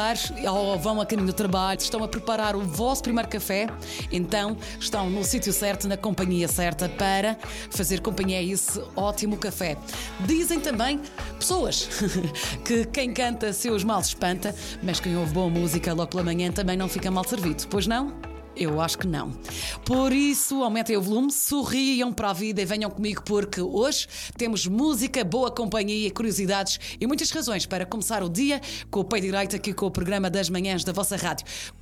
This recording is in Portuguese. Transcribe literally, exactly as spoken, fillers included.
ou vão a caminho do trabalho, estão a preparar o vosso primeiro café, então estão no sítio certo, na companhia certa para fazer companhia a esse ótimo café. Dizem também pessoas que quem canta seus males espanta, mas quem ouve boa música logo pela manhã também não fica mal servido, pois não? Eu acho que não. Por isso, aumentem o volume, sorriam para a vida e venham comigo, porque hoje temos música, boa companhia, curiosidades e muitas razões para começar o dia com o pé direito aqui com o programa das manhãs da vossa rádio.